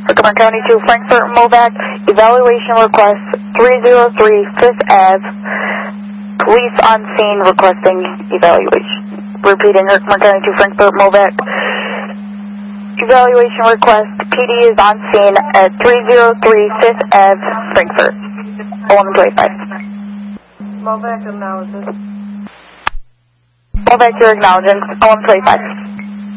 Herkimer County to Frankfort, Movac, evaluation request 303 5th Ave, police on scene requesting evaluation. Repeating, Herkimer County to Frankfort, Movac, evaluation request, PD is on scene at 303 5th Ave, Frankfort, 1125. Movac acknowledges. Movac, you're acknowledging, 1125.